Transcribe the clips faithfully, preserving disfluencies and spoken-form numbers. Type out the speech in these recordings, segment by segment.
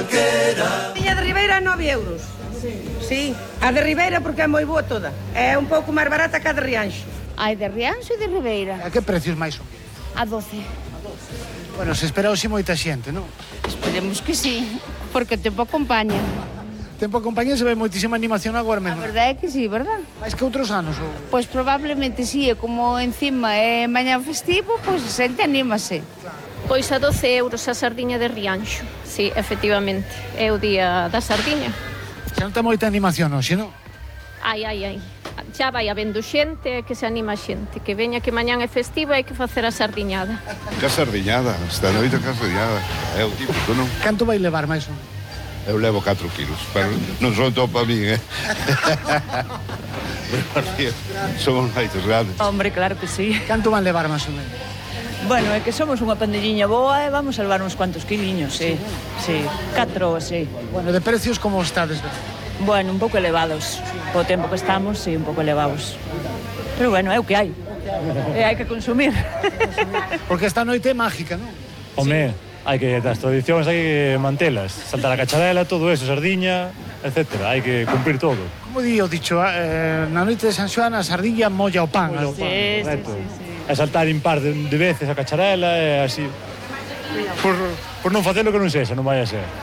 calquera. Tiña de Ribeira nove euros. Sí, a de Ribeira porque é moi boa toda. É un pouco máis barata que a de Rianxo. Hai de Rianxo e de Ribeira. A que precios máis son? A doce. Bueno, se espera hoxe moita xente, non? Esperemos que sí, porque o tempo acompaña. Tempo acompaña, se ve moitísima animación agora A mesmo. verdade é que sí, verdad? Mais que outros anos? Ou... Pois probablemente sí, e como encima é mañá festivo, pois a xente anímase. Pois a doce euros a sardiña de Rianxo. Sí, efectivamente, é o día da sardiña. Xa non ten moita animación hoxe, non? Ai, ai, ai. Xa vai habendo xente, que se anima a xente. Que veña que mañán é festivo e hai que facer a sardiñada. Que sardiñada, esta noite que sardiñada. É o típico, non? Canto vai levar máis ou menos? Eu levo catro kilos, pero non son todo para mí, eh? Somos maitos grandes. Hombre, claro que sí. Canto van levar máis ou menos? Bueno, é que somos unha pandilliña boa e vamos a levar uns cuantos quiliños, sí. Sí, catro, sí. Bueno, de precios como estades? Bueno, un pouco elevados. Po tempo que estamos, sí, un pouco elevados. Pero bueno, é o que hai. E hai que consumir. Porque esta noite é mágica, non? Home, hai que, das tradicións hai que mantelas. Saltar a cacharela, todo eso, sardiña, etcétera. Hai que cumprir todo. Como di o dicho, eh, na noite de San Xoán a sardiña molla o pan. Molla o pan, sí, correcto. sí, sí, sí. É saltar impar de, de veces a cacharela e así. Por, por non facer o que non sexa, non vai a ser.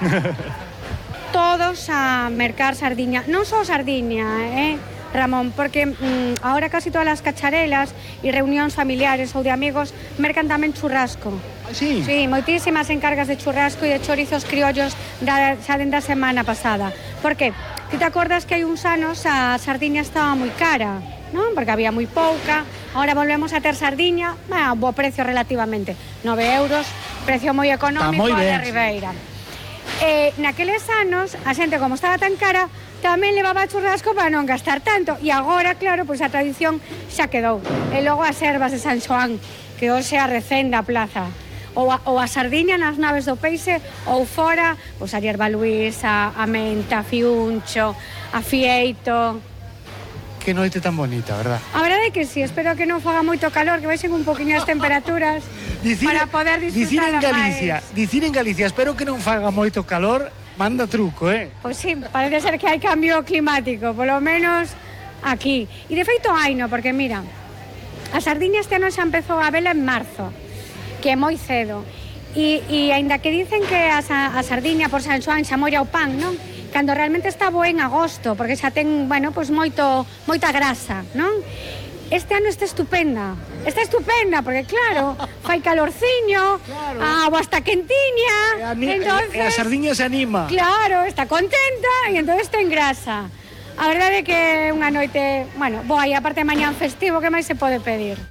Todos a mercar sardiña, non só sardiña, eh, Ramón, porque mm, ahora casi todas as cacharelas e reunións familiares ou de amigos mercan tamén churrasco. Ah, sí? Sí, moitísimas encargas de churrasco e de chorizos criollos da, xa dende a semana pasada. Por que? Ti te acordas que hai uns anos a sardiña estaba moi cara, non? Porque había moi pouca. Ahora volvemos a ter sardiña, a bo precio relativamente, nove euros, precio moi económico a de Ribeira. E naqueles anos, a xente como estaba tan cara, tamén levaba churrasco para non gastar tanto. E agora, claro, pois a tradición xa quedou. E logo as ervas de San Xoán, que hoxe a recenda a plaza. Ou a, ou a sardiña nas naves do peixe, ou fora, pois a hierba luisa, a menta, a fiuncho, a fieito. Que noite tan bonita, verdad? A verdade é que sí, espero que non faga moito calor, que baixen un poquinho as temperaturas dicir, para poder dicir en Galicia, máis. dicir en Galicia, espero que non faga moito calor, manda truco, eh? Pois sí, parece ser que hai cambio climático, polo menos aquí. E de feito hai, no, porque mira, a sardiña este ano xa empezou a vela en marzo, que é moi cedo. E, e aínda que dicen que a, a sardiña por San Xoán xa molla o pan, non? Cando realmente está boa en agosto, porque xa ten, bueno, pois moito, moita grasa, non? Este ano está estupenda, está estupenda, porque claro, fai calorciño, claro. A agua está quentiña, e a, entonces... E a sardiña se anima. Claro, está contenta e entonces ten grasa. A verdade é que é unha noite, bueno, boa, e aparte mañán festivo, que máis se pode pedir?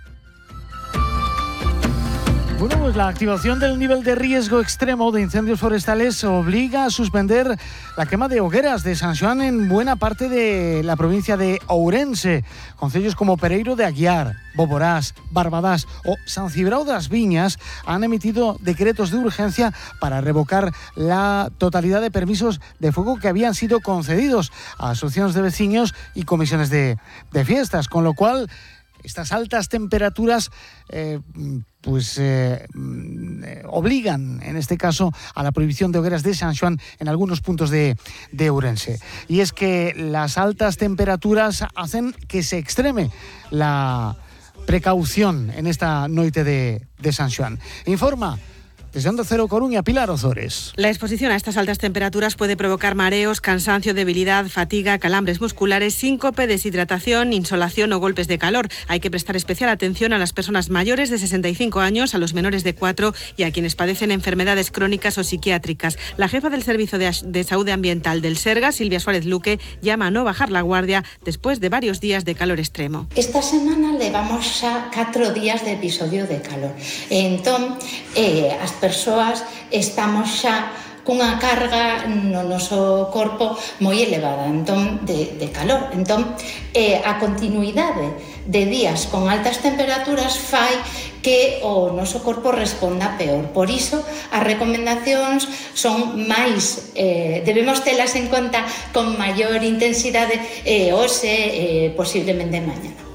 Bueno, pues la activación del nivel de riesgo extremo de incendios forestales obliga a suspender la quema de hogueras de San Xoán en buena parte de la provincia de Ourense. Concellos como Pereiro de Aguiar, Boborás, Barbadás o San Cibrao das Viñas han emitido decretos de urgencia para revocar la totalidad de permisos de fuego que habían sido concedidos a asociaciones de vecinos y comisiones de, de fiestas, con lo cual estas altas temperaturas eh, pues eh, obligan, en este caso, a la prohibición de hogueras de San Xoán en algunos puntos de, de Ourense. Y es que las altas temperaturas hacen que se extreme la precaución en esta noite de, de San Xoán. Informa desde Onda Cero Coruña, Pilar Ozores. La exposición a estas altas temperaturas puede provocar mareos, cansancio, debilidad, fatiga, calambres musculares, síncope, deshidratación, insolación o golpes de calor. Hay que prestar especial atención a las personas mayores de sesenta y cinco años, a los menores de cuatro y a quienes padecen enfermedades crónicas o psiquiátricas. La jefa del Servicio de, de Salud Ambiental del Sergas, Silvia Suárez Luque, llama a no bajar la guardia después de varios días de calor extremo. Esta semana levamos xa catro días de episodio de calor. Entón, eh, as persoas estamos xa cunha carga no noso corpo moi elevada, entón, de, de calor. Entón, eh, a continuidade de días con altas temperaturas fai que o noso corpo responda peor. Por iso, as recomendacións son máis, eh, debemos telas en conta con maior intensidade eh, hoxe, eh, posiblemente mañana.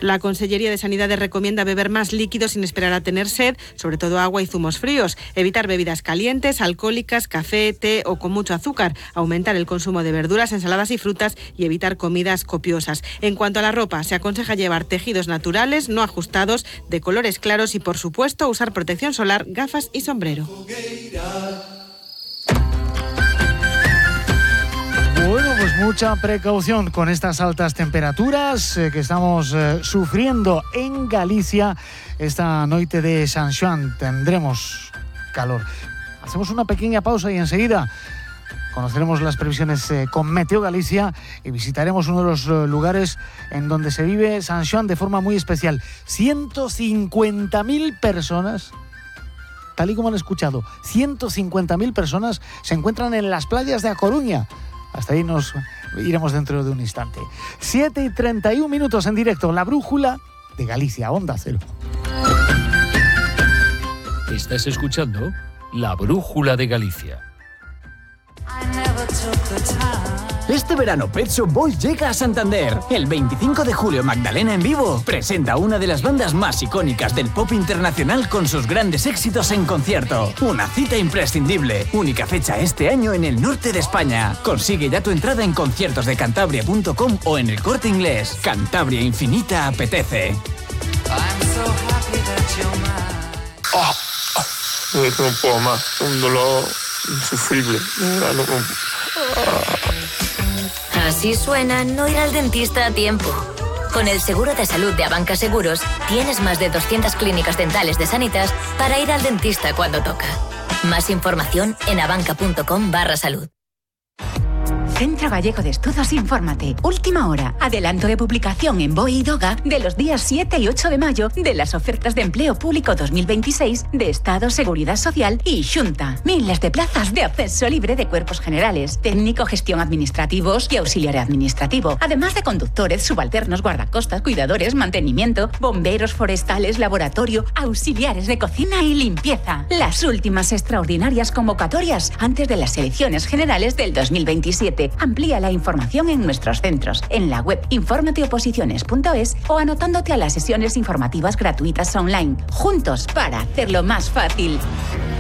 La Consellería de Sanidade recomienda beber más líquidos sin esperar a tener sed, sobre todo agua y zumos fríos, evitar bebidas calientes, alcohólicas, café, té o con mucho azúcar, aumentar el consumo de verduras, ensaladas y frutas y evitar comidas copiosas. En cuanto a la ropa, se aconseja llevar tejidos naturales, no ajustados, de colores claros y, por supuesto, usar protección solar, gafas y sombrero. Bueno, pues mucha precaución con estas altas temperaturas eh, que estamos eh, sufriendo en Galicia. Esta noite de San Xoán tendremos calor. Hacemos una pequeña pausa y enseguida conoceremos las previsiones eh, con Meteo Galicia y visitaremos uno de los eh, lugares en donde se vive San Xoán de forma muy especial. ciento cincuenta mil personas, tal y como han escuchado, ciento cincuenta mil personas se encuentran en las playas de A Coruña. Hasta ahí nos iremos dentro de un instante. siete y treinta y un minutos en directo, la brújula de Galicia, Onda Cero. Estás escuchando La Brújula de Galicia. Este verano Pet Shop Boys llega a Santander. El veinticinco de julio Magdalena en vivo presenta una de las bandas más icónicas del pop internacional con sus grandes éxitos en concierto. Una cita imprescindible. Única fecha este año en el norte de España. Consigue ya tu entrada en conciertos de cantabria punto com o en el Corte Inglés. Cantabria Infinita apetece. Oh, no puedo más. Un dolor insufrible. No, no, no. Así suena no ir al dentista a tiempo. Con el seguro de salud de Abanca Seguros, tienes más de doscientas clínicas dentales de Sanitas para ir al dentista cuando toca. Más información en abanca punto com barra salud. Centro Gallego de Estudos Infórmate. Última hora. Adelanto de publicación en Boi y Doga de los días siete y ocho de mayo de las ofertas de empleo público dos mil veintiséis de Estado, Seguridad Social y Xunta. Miles de plazas de acceso libre de cuerpos generales, técnico, gestión administrativos y auxiliar administrativo. Además de conductores, subalternos, guardacostas, cuidadores, mantenimiento, bomberos forestales, laboratorio, auxiliares de cocina y limpieza. Las últimas extraordinarias convocatorias antes de las elecciones generales del dos mil veintisiete. Amplía la información en nuestros centros, en la web infórmateoposiciones punto es o anotándote a las sesiones informativas gratuitas online. Juntos para hacerlo más fácil.